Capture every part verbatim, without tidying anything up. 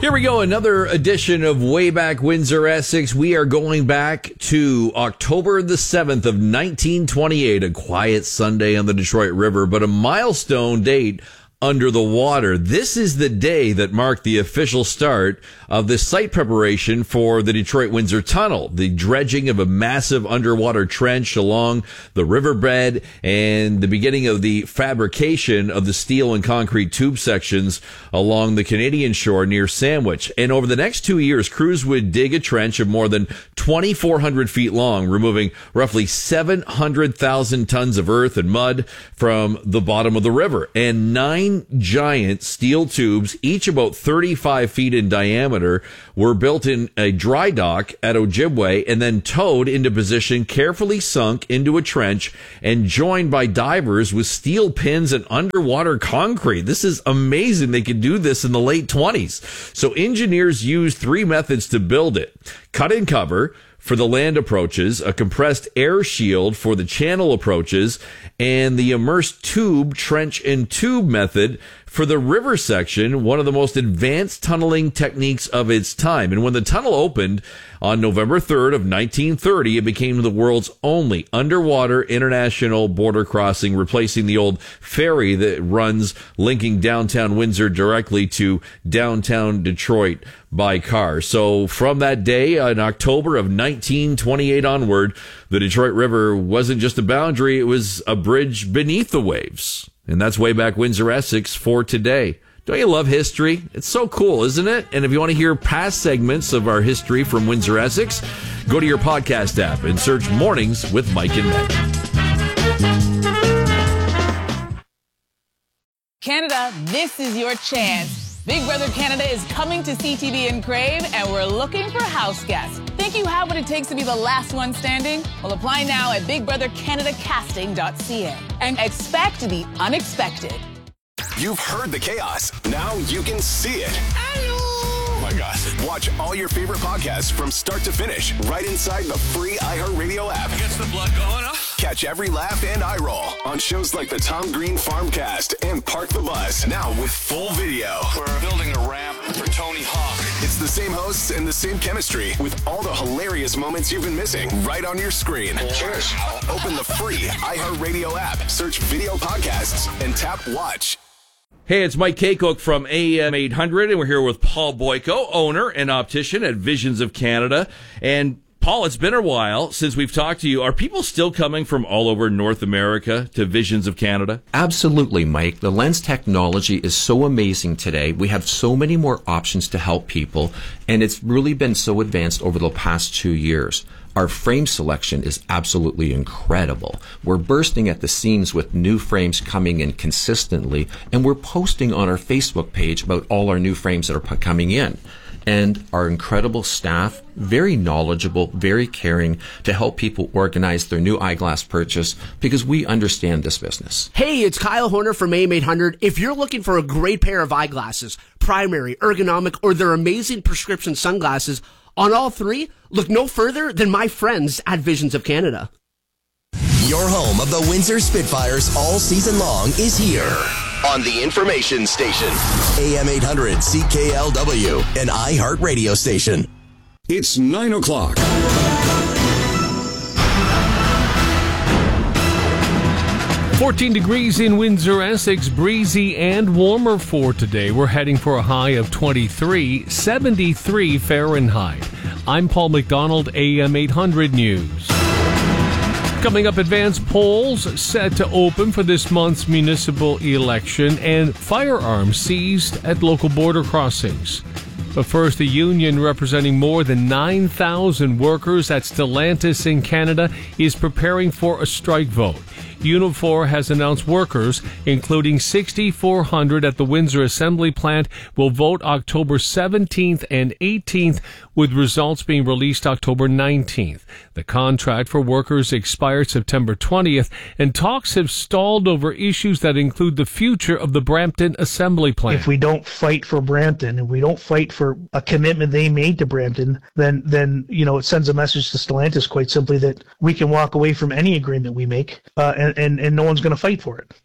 Here we go, another edition of Way Back Windsor Essex. We are going back to October the seventh of nineteen twenty-eight, a quiet Sunday on the Detroit River, but a milestone date under the water. This is the day that marked the official start of the site preparation for the Detroit-Windsor Tunnel, the dredging of a massive underwater trench along the riverbed, and the beginning of the fabrication of the steel and concrete tube sections along the Canadian shore near Sandwich. And over the next two years, crews would dig a trench of more than twenty-four hundred feet long, removing roughly seven hundred thousand tons of earth and mud from the bottom of the river. And nine giant steel tubes, each about thirty-five feet in diameter, were built in a dry dock at Ojibwe and then towed into position, carefully sunk into a trench and joined by divers with steel pins and underwater concrete. This is amazing. They could do this in the late twenties. So engineers used three methods to build it: cut and cover for the land approaches, a compressed air shield for the channel approaches, and the immersed tube, trench, and tube method for the river section, one of the most advanced tunneling techniques of its time. And when the tunnel opened on November third of nineteen thirty, it became the world's only underwater international border crossing, replacing the old ferry that runs linking downtown Windsor directly to downtown Detroit by car. So from that day in October of nineteen twenty-eight onward, the Detroit River wasn't just a boundary, it was a bridge beneath the waves. And that's Way Back Windsor Essex for today. Don't you love history? It's so cool, isn't it? And if you want to hear past segments of our history from Windsor Essex, go to your podcast app and search Mornings with Mike and Meg. Canada, this is your chance. Big Brother Canada is coming to C T V and Crave, and we're looking for house guests. Think you have what it takes to be the last one standing? Well, apply now at big brother canada casting dot c a and expect the unexpected. You've heard the chaos. Now you can see it. Hello. Oh my gosh. Watch all your favorite podcasts from start to finish right inside the free iHeartRadio app. Gets the blood going, huh? Catch every laugh and eye roll on shows like the Tom Green Farmcast and Park the Bus, now with full video. We're building a ramp for Tony Hawk. It's the same hosts and the same chemistry with all the hilarious moments you've been missing right on your screen. Cheers. Open the free iHeartRadio app, search video podcasts, and tap watch. Hey, it's Mike Kaycook from A M eight hundred, and we're here with Paul Boyko, owner and optician at Visions of Canada. And Paul, it's been a while since we've talked to you. Are people still coming from all over North America to Visions of Canada? Absolutely, Mike. The lens technology is so amazing today. We have so many more options to help people, and it's really been so advanced over the past two years. Our frame selection is absolutely incredible. We're bursting at the seams with new frames coming in consistently, and we're posting on our Facebook page about all our new frames that are coming in. And our incredible staff, very knowledgeable, very caring to help people organize their new eyeglass purchase because we understand this business. Hey, it's Kyle Horner from A M eight hundred. If you're looking for a great pair of eyeglasses, primary, ergonomic, or their amazing prescription sunglasses, on all three, look no further than my friends at Visions of Canada. Your home of the Windsor Spitfires all season long is here on the information station. A M eight hundred C K L W, an iHeart radio station. It's nine o'clock. fourteen degrees in Windsor, Essex, breezy and warmer for today. We're heading for a high of twenty-three, seventy-three Fahrenheit. I'm Paul McDonald, A M eight hundred News. Coming up, advanced polls set to open for this month's municipal election and firearms seized at local border crossings. But first, the union representing more than nine thousand workers at Stellantis in Canada is preparing for a strike vote. Unifor has announced workers, including six thousand four hundred at the Windsor Assembly Plant, will vote October seventeenth and eighteenth, with results being released October nineteenth. The contract for workers expired September twentieth, and talks have stalled over issues that include the future of the Brampton Assembly Plant. If we don't fight for Brampton and we don't fight for a commitment they made to Brampton, then, then you know, it sends a message to Stellantis quite simply that we can walk away from any agreement we make, uh, and, and, and no one's going to fight for it. And we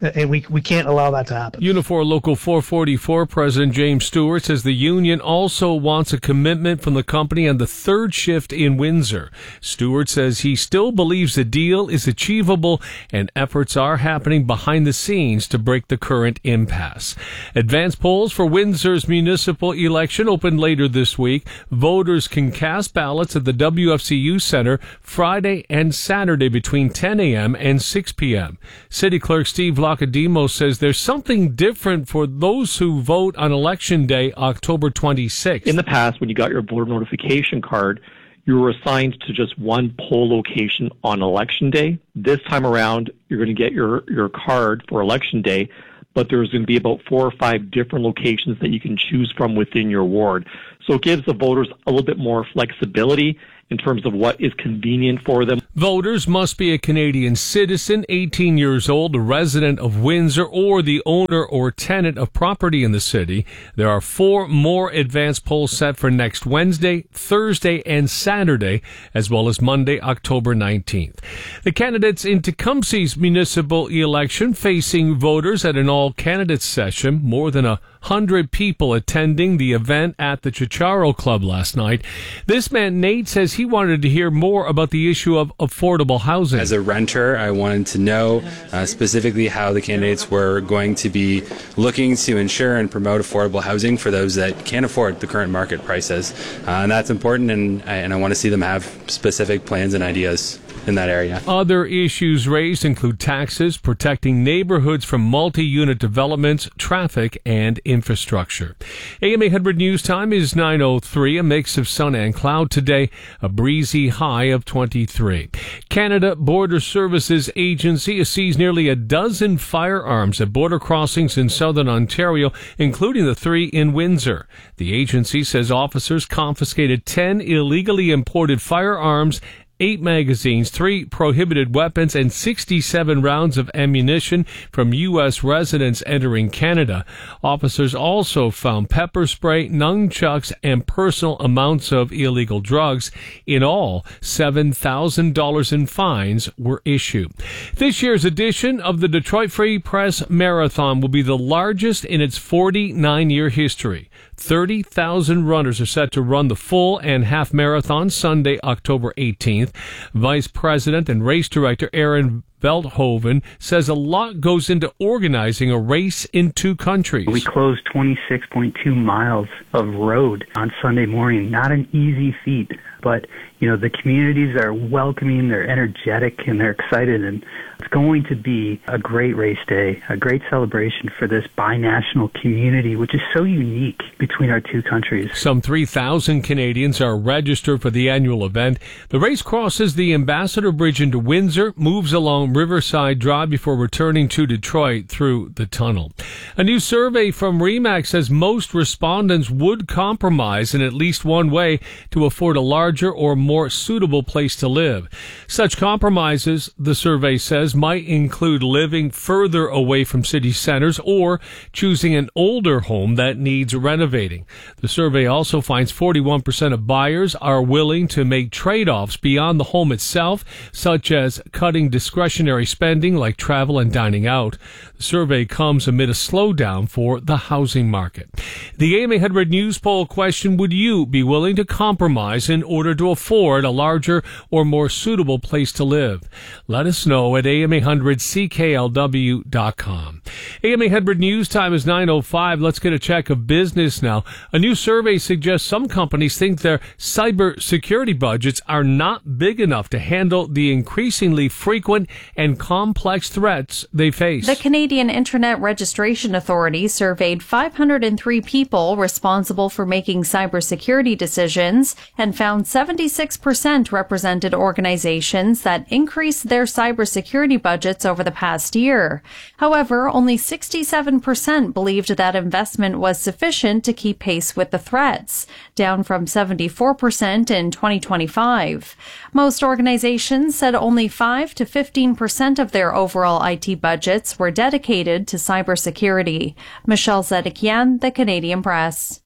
we can't allow that to happen. Unifor Local four forty-four President James Stewart says the union also wants a commitment from the company on the third shift in Windsor. Stewart says he still believes the deal is achievable and efforts are happening behind the scenes to break the current impasse. Advance polls for Windsor's municipal election open later this week. Voters can cast ballots at the W F C U Center Friday and Saturday between ten a.m. and six p.m. City Clerk Steve Lacademo says there's something different for those who vote on Election Day, October twenty-sixth. In the past, when you got your voter notification card, you were assigned to just one poll location on Election Day. This time around, you're going to get your, your card for Election Day, but there's going to be about four or five different locations that you can choose from within your ward. So it gives the voters a little bit more flexibility in terms of what is convenient for them. Voters must be a Canadian citizen, eighteen years old, a resident of Windsor, or the owner or tenant of property in the city. There are four more advance polls set for next Wednesday, Thursday, and Saturday, as well as Monday, October nineteenth. The candidates in Tecumseh's municipal election facing voters at an all-candidates session. More than a hundred people attending the event at the Chicharo Club last night. This man, Nate, says he wanted to hear more about the issue of affordable housing. As a renter, I wanted to know uh, specifically how the candidates were going to be looking to ensure and promote affordable housing for those that can't afford the current market prices. Uh, and that's important, and I, and I want to see them have specific plans and ideas in that area. Other issues raised include taxes, protecting neighborhoods from multi-unit developments, traffic, and infrastructure. A M eight hundred News Time is nine oh three, a mix of sun and cloud today, a breezy high of twenty-three. Canada Border Services Agency has seized nearly a dozen firearms at border crossings in southern Ontario, including the three in Windsor. The agency says officers confiscated ten illegally imported firearms, eight magazines, three prohibited weapons, and sixty-seven rounds of ammunition from U S residents entering Canada. Officers also found pepper spray, nunchucks, and personal amounts of illegal drugs. In all, seven thousand dollars in fines were issued. This year's edition of the Detroit Free Press Marathon will be the largest in its forty-nine-year history. thirty thousand runners are set to run the full and half marathon Sunday, October eighteenth. Vice President and race director Aaron Veldhoven says a lot goes into organizing a race in two countries. We closed twenty-six point two miles of road on Sunday morning. Not an easy feat, but you know, the communities are welcoming, they're energetic, and they're excited, and it's going to be a great race day, a great celebration for this binational community, which is so unique between our two countries. Some three thousand Canadians are registered for the annual event. The race crosses the Ambassador Bridge into Windsor, moves along Riverside Drive before returning to Detroit through the tunnel. A new survey from RE/MAX says most respondents would compromise in at least one way to afford a larger or more suitable place to live. Such compromises, the survey says, might include living further away from city centers or choosing an older home that needs renovating. The survey also finds forty-one percent of buyers are willing to make trade-offs beyond the home itself, such as cutting discretionary spending like travel and dining out. The survey comes amid a slowdown for the housing market. The A M eight hundred News poll question: would you be willing to compromise in order to afford a larger or more suitable place to live? Let us know at A M eight hundred C K L W dot com. A M eight hundred News Time is nine oh five. Let's get a check of business now. A new survey suggests some companies think their cybersecurity budgets are not big enough to handle the increasingly frequent and complex threats they face. The Canadian Internet Registration Authority surveyed five hundred three people responsible for making cybersecurity decisions and found seventy-six percent represented organizations that increased their cybersecurity budgets over the past year. However, only sixty-seven percent believed that investment was sufficient to keep pace with the threats, down from seventy-four percent in twenty twenty-five. Most organizations said only five to fifteen percent of their overall I T budgets were dedicated to cybersecurity. Michelle Zedekian, The Canadian Press.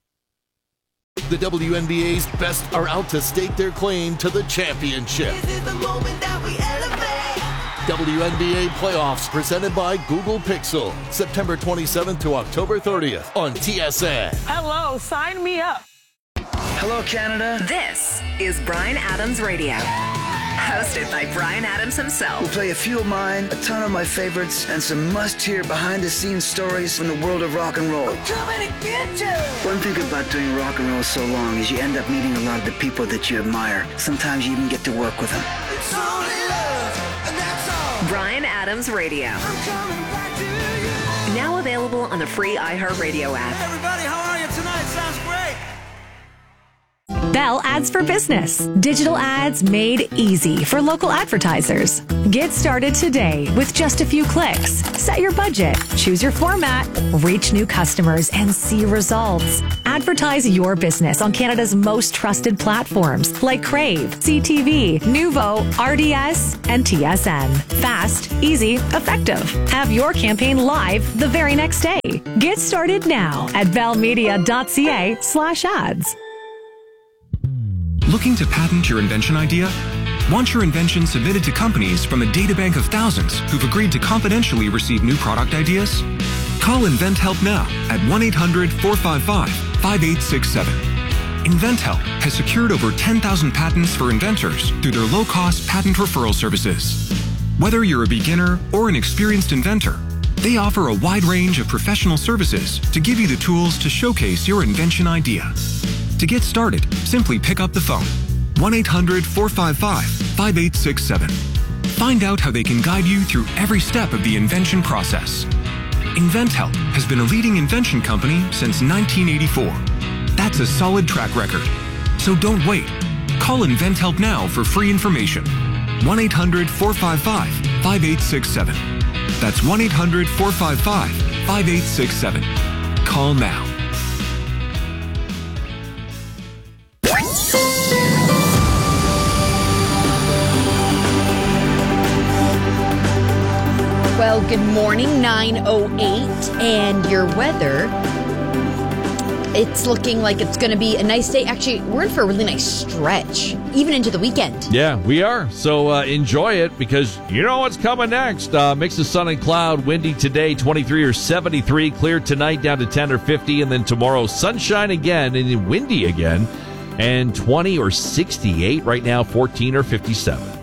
The W N B A's best are out to stake their claim to the championship. W N B A playoffs presented by Google Pixel. September twenty-seventh to October thirtieth on T S N. Hello, sign me up. Hello, Canada. This is Bryan Adams Radio. Hosted by Bryan Adams himself. We'll play a few of mine, a ton of my favorites, and some must-hear behind-the-scenes stories from the world of rock and roll. I'm coming to get you! One thing about doing rock and roll so long is you end up meeting a lot of the people that you admire. Sometimes you even get to work with them. It's only love, and that's all. Bryan Adams Radio. I'm coming back to you. Now available on the free iHeartRadio app. Hey everybody, how are you tonight? Sounds great. Bell Ads for Business. Digital ads made easy for local advertisers. Get started today with just a few clicks. Set your budget, choose your format, reach new customers, and see results. Advertise your business on Canada's most trusted platforms like Crave, C T V, Nuvo, R D S, and T S N. Fast, easy, effective. Have your campaign live the very next day. Get started now at bellmedia.ca slash ads. Looking to patent your invention idea? Want your invention submitted to companies from a databank of thousands who've agreed to confidentially receive new product ideas? Call InventHelp now at one eight hundred four five five five eight six seven. InventHelp has secured over ten thousand patents for inventors through their low-cost patent referral services. Whether you're a beginner or an experienced inventor, they offer a wide range of professional services to give you the tools to showcase your invention idea. To get started, simply pick up the phone, one eight hundred four five five five eight six seven. Find out how they can guide you through every step of the invention process. InventHelp has been a leading invention company since nineteen eighty-four. That's a solid track record. So don't wait. Call InventHelp now for free information. one eight hundred four five five five eight six seven. That's one eight hundred four five five five eight six seven. Call now. Well, good morning, nine oh eight, and your weather, it's looking like it's going to be a nice day. Actually, we're in for a really nice stretch, even into the weekend. Yeah, we are. So uh, enjoy it, because you know what's coming next. Uh, mix of sun and cloud, windy today, twenty-three or seventy-three, clear tonight down to ten or fifty, and then tomorrow sunshine again and windy again, and twenty or sixty-eight right now, fourteen or fifty-seven.